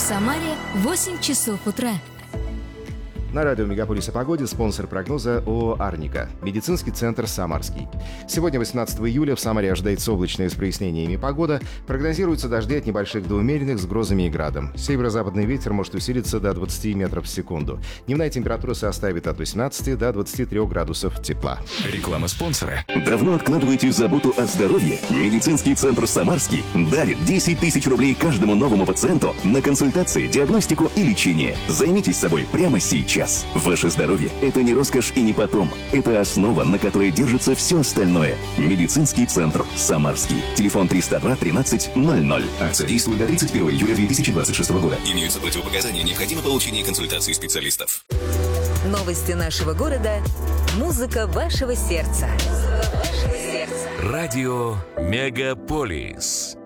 Самаре 8 часов утра. На радио «Мегаполис» о погоде спонсор прогноза ООО «Арника». Медицинский центр «Самарский». Сегодня, 18 июля, в Самаре ожидается облачная с прояснениями погода. Прогнозируются дожди от небольших до умеренных с грозами и градом. Северо-западный ветер может усилиться до 20 метров в секунду. Дневная температура составит от 18 до 23 градусов тепла. Реклама спонсора. Давно откладываете заботу о здоровье? Медицинский центр «Самарский» дарит 10 тысяч рублей каждому новому пациенту на консультации, диагностику и лечение. Займитесь собой прямо сейчас. Ваше здоровье – это не роскошь и не потом. Это основа, на которой держится все остальное. Медицинский центр «Самарский». Телефон 302 13 00. Акция действует до 31 июля 2026 года. Имеются противопоказания. Необходимо получение консультации специалистов. Новости нашего города. Музыка вашего сердца. Радио «Мегаполис».